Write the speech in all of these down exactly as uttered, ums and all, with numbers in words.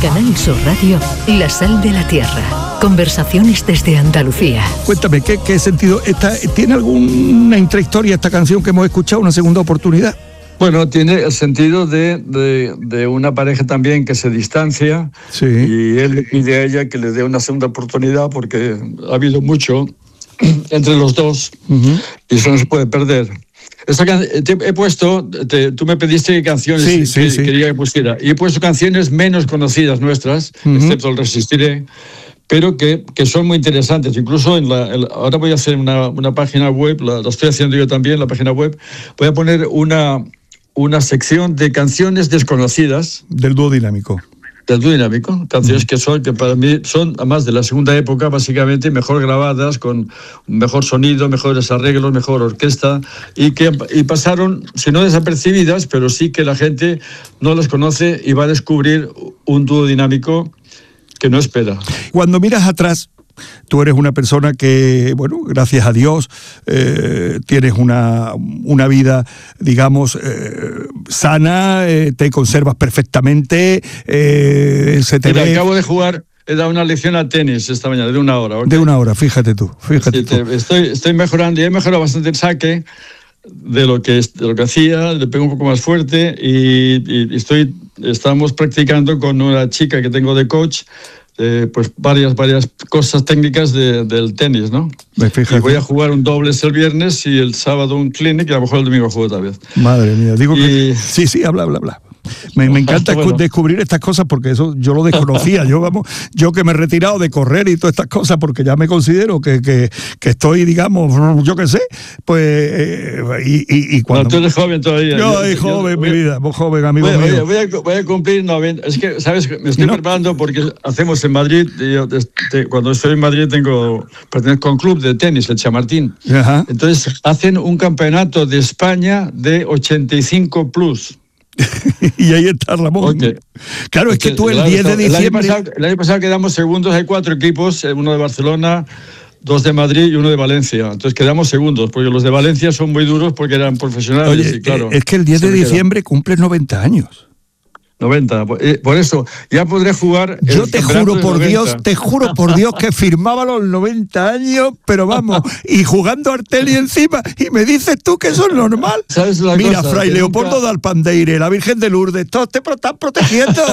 Canal Sur Radio, La Sal de la Tierra. Conversaciones desde Andalucía. Cuéntame, ¿qué, qué sentido? Esta, ¿tiene alguna intrahistoria esta canción que hemos escuchado, una segunda oportunidad? Bueno, tiene el sentido de, de, de una pareja también que se distancia, sí, y él le pide a ella que le dé una segunda oportunidad porque ha habido mucho entre los dos, uh-huh, y eso no se puede perder. Esta can- te he puesto, te, tú me pediste canciones sí, que sí, sí. quería que pusiera, y he puesto canciones menos conocidas nuestras, uh-huh, excepto el Resistiré, pero que, que son muy interesantes. Incluso en la, el, ahora voy a hacer una, una página web, la, la estoy haciendo yo también, la página web, voy a poner una, una sección de canciones desconocidas. Del dúo dinámico. Del dúo dinámico, canciones, uh-huh, que son, que para mí son, además de la segunda época, básicamente mejor grabadas, con mejor sonido, mejores arreglos, mejor orquesta, y que y pasaron, si no desapercibidas, pero sí que la gente no las conoce y va a descubrir un dúo dinámico que no espera. Cuando miras atrás, tú eres una persona que, bueno, gracias a Dios, eh, tienes una, una vida, digamos, eh, sana, eh, te conservas perfectamente, eh, se te Mira, ve... acabo de jugar, he dado una lección a tenis esta mañana, de una hora. ¿Okay? De una hora, fíjate tú, fíjate sí, tú. Te, estoy, estoy mejorando y he mejorado bastante el saque de lo que, de lo que hacía, le pego un poco más fuerte y, y estoy, estamos practicando con una chica que tengo de coach, Eh, pues varias, varias cosas técnicas de, del tenis, ¿no? Y voy a jugar un dobles el viernes y el sábado un clinic y a lo mejor el domingo juego otra vez. Madre mía, digo y... que... Sí, sí, habla, habla, habla. Me, me encanta bueno. descubrir estas cosas porque eso yo lo desconocía. Yo vamos, yo que me he retirado de correr y todas estas cosas porque ya me considero que, que, que estoy, digamos, yo qué sé, pues eh, y, y, y cuando... No, tú eres joven todavía. Yo soy joven, yo, mi vida, muy joven, amigo voy, mío. Voy a, voy a cumplir noventa. Es que, ¿sabes? Me estoy no. preparando porque hacemos en Madrid, yo, te, cuando estoy en Madrid tengo, pertenezco a un club de tenis, el Chamartín. Ajá. Entonces hacen un campeonato de España de ochenta y cinco plus. Y ahí está Ramón. Okay. Claro, es que tú el, el diez de diciembre... El año, pasado, el año pasado quedamos segundos, hay cuatro equipos, uno de Barcelona, dos de Madrid y uno de Valencia. Entonces quedamos segundos, porque los de Valencia son muy duros porque eran profesionales. Oye, y claro, es que el diez de diciembre cumples noventa años. noventa, por eso ya podré jugar. Yo te juro por Dios, te juro por Dios que firmaba los noventa años, pero vamos, y jugando Artelli encima, y me dices tú que eso es normal. ¿Sabes la Mira, cosa? Fray que Leopoldo nunca... de Alpandeire, la Virgen de Lourdes, todos te están protegiendo.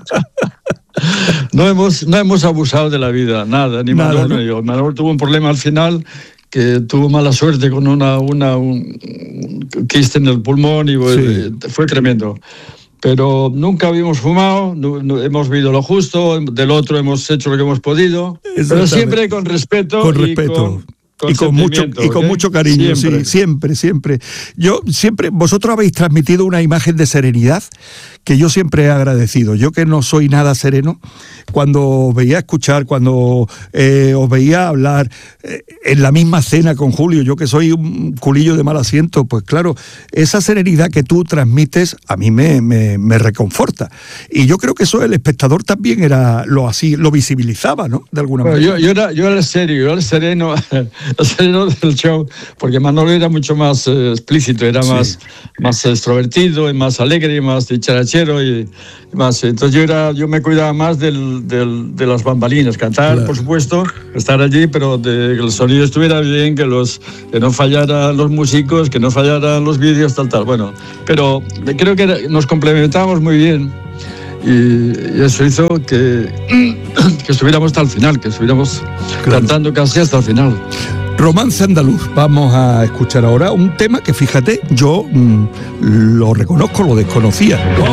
No hemos, no hemos abusado de la vida, nada, ni Manuel ni yo. Manuel tuvo un problema al final, que tuvo mala suerte con una, una un, un quiste en el pulmón y sí. Fue tremendo. Pero nunca habíamos fumado, no, no, hemos vivido lo justo, del otro hemos hecho lo que hemos podido, pero siempre con respeto. Con respeto. Y con, con y con mucho y con ¿okay? mucho cariño, siempre. sí, siempre, siempre. Yo siempre, vosotros habéis transmitido una imagen de serenidad que yo siempre he agradecido. Yo que no soy nada sereno, cuando os veía escuchar, cuando eh, os veía hablar eh, en la misma cena con Julio, yo que soy un culillo de mal asiento, pues claro, esa serenidad que tú transmites a mí me, me, me reconforta. Y yo creo que eso el espectador también era lo así, lo visibilizaba, ¿no? De alguna bueno, manera. Yo, yo, era, yo era serio, yo era el sereno, el sereno del show, porque Manolo era mucho más eh, explícito, era más, sí. más extrovertido, y más alegre, y más dicharachero y más. Entonces yo era, yo me cuidaba más del, del, de las bambalinas, cantar, claro. Por supuesto, estar allí, pero de que el sonido estuviera bien, que los que no fallaran los músicos, que no fallaran los vídeos, tal, tal. Bueno, pero creo que nos complementábamos muy bien. Y eso hizo que, que estuviéramos hasta el final, que estuviéramos claro. cantando casi hasta el final. Romance andaluz. Vamos a escuchar ahora un tema que, fíjate, yo mmm, lo reconozco, lo desconocía.